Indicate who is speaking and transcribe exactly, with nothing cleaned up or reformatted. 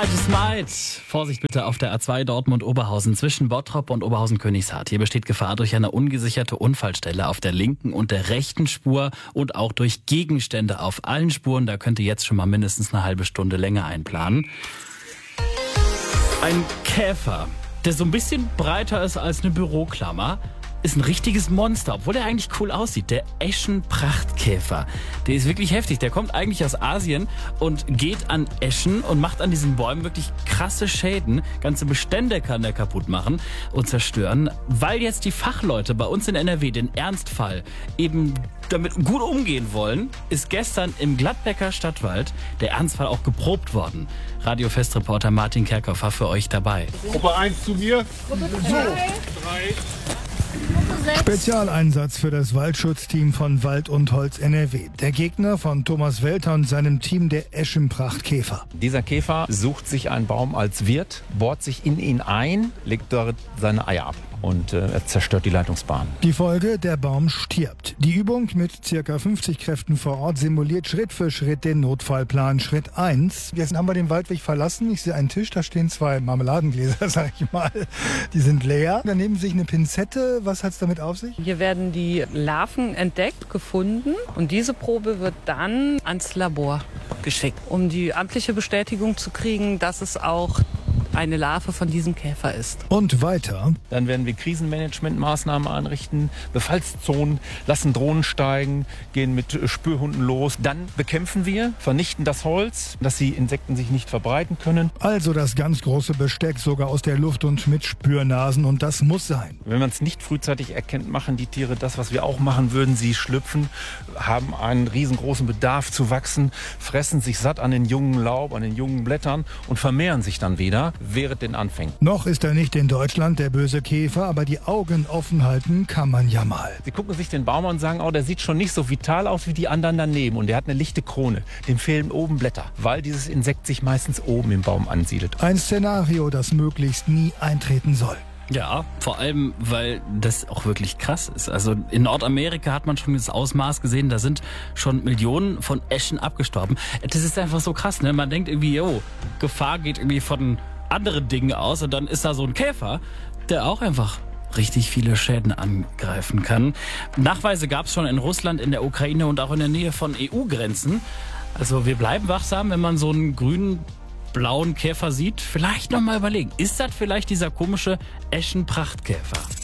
Speaker 1: I just might. Vorsicht bitte auf der A zwei Dortmund-Oberhausen zwischen Bottrop und Oberhausen-Königshardt. Hier besteht Gefahr durch eine ungesicherte Unfallstelle auf der linken und der rechten Spur und auch durch Gegenstände auf allen Spuren. Da könnt ihr jetzt schon mal mindestens eine halbe Stunde länger einplanen. Ein Käfer, der so ein bisschen breiter ist als eine Büroklammer, ist ein richtiges Monster, obwohl der eigentlich cool aussieht. Der Eschenprachtkäfer. Der ist wirklich heftig. Der kommt eigentlich aus Asien und geht an Eschen und macht an diesen Bäumen wirklich krasse Schäden. Ganze Bestände kann der kaputt machen und zerstören. Weil jetzt die Fachleute bei uns in N R W den Ernstfall eben damit gut umgehen wollen, ist gestern im Gladbecker Stadtwald der Ernstfall auch geprobt worden. Radio-Fest-Reporter Martin Kerkhoff war für euch dabei.
Speaker 2: Gruppe eins zu mir.
Speaker 3: Gruppe
Speaker 2: so, drei.
Speaker 3: Spezialeinsatz für das Waldschutzteam von Wald und Holz N R W. Der Gegner von Thomas Welter und seinem Team, der Eschenprachtkäfer.
Speaker 4: Dieser Käfer sucht sich einen Baum als Wirt, bohrt sich in ihn ein, legt dort seine Eier ab und äh, er zerstört die Leitungsbahn.
Speaker 3: Die Folge, der Baum stirbt. Die Übung mit ca. fünfzig Kräften vor Ort simuliert Schritt für Schritt den Notfallplan. Schritt eins. Jetzt haben wir den Waldweg verlassen. Ich sehe einen Tisch, da stehen zwei Marmeladengläser, sag ich mal. Die sind leer. Daneben sich eine Pinzette. Was hat's damit auf sich?
Speaker 5: Hier werden die Larven entdeckt, gefunden und diese Probe wird dann ans Labor geschickt, um die amtliche Bestätigung zu kriegen, dass es auch eine Larve von diesem Käfer ist.
Speaker 3: Und weiter.
Speaker 4: Dann werden wir Krisenmanagementmaßnahmen einrichten, Befallszonen, lassen Drohnen steigen, gehen mit Spürhunden los. Dann bekämpfen wir, vernichten das Holz, dass die Insekten sich nicht verbreiten können.
Speaker 3: Also das ganz große Besteck, sogar aus der Luft und mit Spürnasen, und das muss sein.
Speaker 4: Wenn man es nicht frühzeitig erkennt, machen die Tiere das, was wir auch machen würden. Sie schlüpfen, haben einen riesengroßen Bedarf zu wachsen, fressen sich satt an den jungen Laub, an den jungen Blättern und vermehren sich dann wieder während den Anfängen.
Speaker 3: Noch ist er nicht in Deutschland, der böse Käfer, aber die Augen offen halten kann man ja mal.
Speaker 4: Sie gucken sich den Baum an und sagen, oh, der sieht schon nicht so vital aus wie die anderen daneben und der hat eine lichte Krone. Dem fehlen oben Blätter, weil dieses Insekt sich meistens oben im Baum ansiedelt.
Speaker 3: Ein Szenario, das möglichst nie eintreten soll.
Speaker 1: Ja, vor allem, weil das auch wirklich krass ist. Also in Nordamerika hat man schon das Ausmaß gesehen, da sind schon Millionen von Eschen abgestorben. Das ist einfach so krass, ne? Man denkt irgendwie, jo, Gefahr geht irgendwie von anderen Dingen aus und dann ist da so ein Käfer, der auch einfach richtig viele Schäden angreifen kann. Nachweise gab es schon in Russland, in der Ukraine und auch in der Nähe von E U-Grenzen. Also wir bleiben wachsam, wenn man so einen grünen, blauen Käfer sieht. Vielleicht nochmal überlegen, ist das vielleicht dieser komische Eschenprachtkäfer?